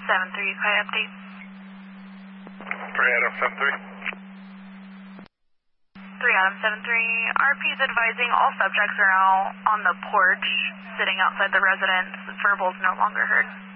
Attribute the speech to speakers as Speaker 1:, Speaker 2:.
Speaker 1: 7-3, Kai update.
Speaker 2: 3 Adam 7-3.
Speaker 1: 3 Adam 7-3, RP is advising all subjects are now on the porch, sitting outside the residence. Verbal's no longer heard.